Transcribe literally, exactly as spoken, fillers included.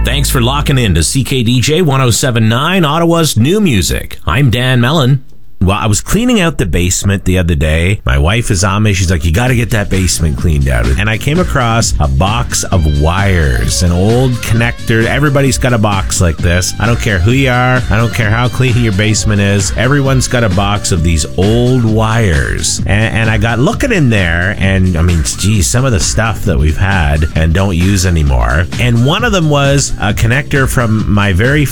Thanks for locking in to C K D J one oh seven point nine, Ottawa's new music. I'm Dan Mellon. Well, I was cleaning out the basement the other day. My wife is on me. She's like, you got to get that basement cleaned out. And I came across a box of wires, an old connector. Everybody's got a box like this. I don't care who you are. I don't care how clean your basement is. Everyone's got a box of these old wires. And, and I got looking in there, and I mean, geez, some of the stuff that we've had and don't use anymore. And one of them was a connector from my very